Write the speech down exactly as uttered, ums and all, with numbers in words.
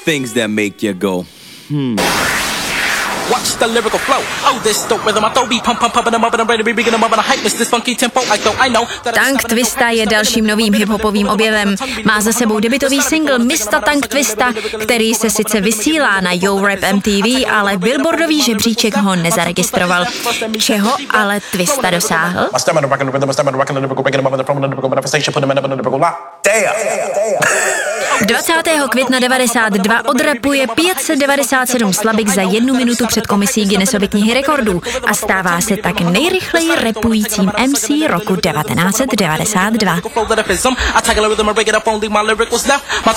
things that make you go, hmm. Watch the lyrical flow. Oh, this dope rhythm I throw beat pump pump pumping them up and I'm ready to be beginning up on a hype this funky tempo. I thought I know. Tank Twista je dalším novým hiphopovým objevem. Má za sebou debutový single Mista Tank Twista, který se sice vysílá na Yo Rap M T V, ale billboardový žebříček ho nezaregistroval. Čeho ale Twista dosáhl? dvacátého května devadesát dva odrapuje pět set devadesát sedm slabik za jednu minutu před komisí Guinnessovy knihy rekordů a stává se tak nejrychleji rapujícím M C roku devatenáct set devadesát dva.